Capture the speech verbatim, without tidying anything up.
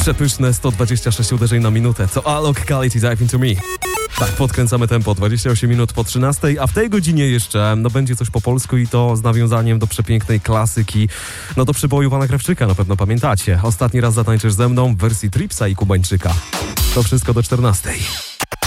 Przepyszne sto dwadzieścia sześć uderzeń na minutę. To Alok, Quality Dive Into Me. Tak, podkręcamy tempo, dwadzieścia osiem minut po trzynastej, a w tej godzinie jeszcze no będzie coś po polsku i to z nawiązaniem do przepięknej klasyki, no do przyboju pana Krawczyka, na pewno pamiętacie. Ostatni raz zatańczysz ze mną w wersji Tripsa i Kubańczyka. To wszystko do czternastej.